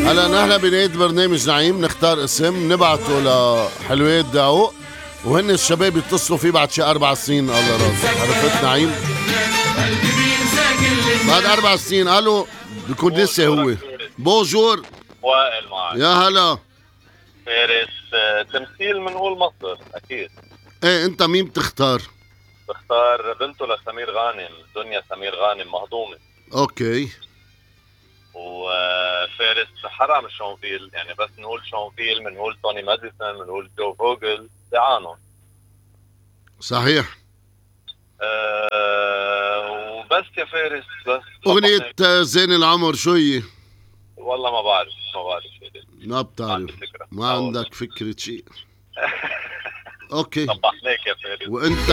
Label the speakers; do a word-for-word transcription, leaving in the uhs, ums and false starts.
Speaker 1: هلا نحن بنهاية برنامج نعيم نختار اسم نبعته لحلويات دعوق، وهن الشباب يتصلوا فيه بعد شي أربع سنين. الله راضي. عرفت نعيم؟ بعد أربع سنين. ألو بيكون لسه هو. بونجور.
Speaker 2: وائل معك.
Speaker 1: يا هلا
Speaker 2: فارس. آه، تمثيل منقول مصر أكيد.
Speaker 1: ايه انت مين بتختار؟
Speaker 2: بختار بنته لسمير غانم، دنيا سمير غانم مهضومة.
Speaker 1: اوكي.
Speaker 2: وفارس حرام شونفيل، يعني بس نقول شونفيل بنقول توني ماديسون، بنقول جو فوغل دعانهم.
Speaker 1: صحيح.
Speaker 2: أه وبس يا فارس بس.
Speaker 1: أغنية زين العمر شو هي؟
Speaker 2: والله ما بعرف ما بعرف
Speaker 1: ما بتعرف. ما عندك فكرة شيء. اوكي.
Speaker 2: صبحناك يا فارس.
Speaker 1: وانت